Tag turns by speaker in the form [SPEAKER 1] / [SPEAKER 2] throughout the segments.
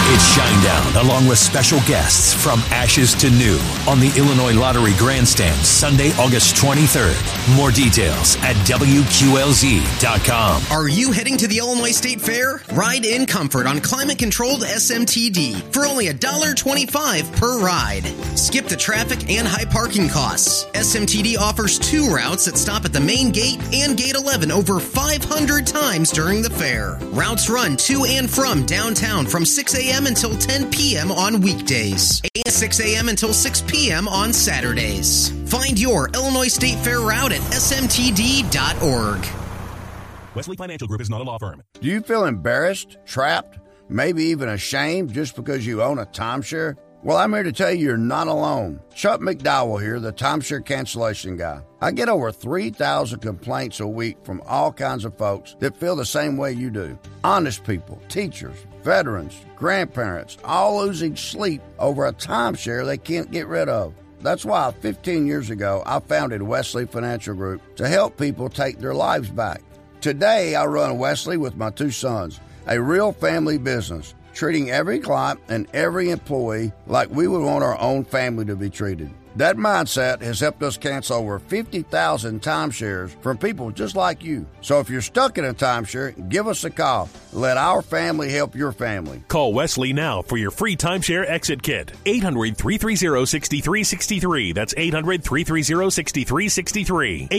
[SPEAKER 1] It's Shinedown, along with special guests from Ashes to New on the Illinois Lottery Grandstand, Sunday, August 23rd. More details at WQLZ.com.
[SPEAKER 2] Are you heading to the Illinois State Fair? Ride in comfort on climate-controlled SMTD for only $1.25 per ride. Skip the traffic and high parking costs. SMTD offers 2 routes that stop at the main gate and Gate 11 over 500 times during the fair. Routes run to and from downtown from 6 a.m. until 10 p.m. on weekdays and 6 a.m. until 6 p.m. on Saturdays. Find your Illinois State Fair route at smtd.org.
[SPEAKER 3] Wesley Financial Group is not a law firm.
[SPEAKER 4] Do you feel embarrassed, trapped, maybe even ashamed just because you own a timeshare? Well, I'm here to tell you you're not alone. Chuck McDowell here, the timeshare cancellation guy. I get over 3,000 complaints a week from all kinds of folks that feel the same way you do. Honest people, teachers, veterans, grandparents, all losing sleep over a timeshare they can't get rid of. That's why 15 years ago, I founded Wesley Financial Group to help people take their lives back. Today, I run Wesley with my 2 sons, a real family business, treating every client and every employee like we would want our own family to be treated. That mindset has helped us cancel over 50,000 timeshares from people just like you. So if you're stuck in a timeshare, give us a call. Let our family help your family.
[SPEAKER 3] Call Wesley now for your free timeshare exit kit. 800-330-6363. That's 800-330-6363.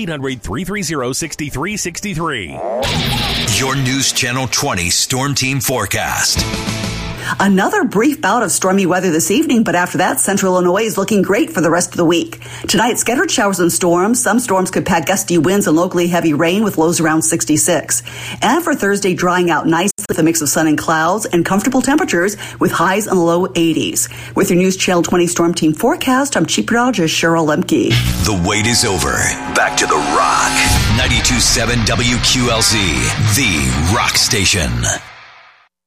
[SPEAKER 3] 800-330-6363.
[SPEAKER 1] Your News Channel 20 Storm Team Forecast.
[SPEAKER 5] Another brief bout of stormy weather this evening, but after that, central Illinois is looking great for the rest of the week. Tonight, scattered showers and storms. Some storms could pack gusty winds and locally heavy rain with lows around 66. And for Thursday, drying out nicely with a mix of sun and clouds and comfortable temperatures with highs in the low 80s. With your News Channel 20 Storm Team Forecast, I'm Chief Meteorologist Cheryl Lemke.
[SPEAKER 1] The wait is over. Back to the Rock. 92.7 WQLZ, the Rock Station.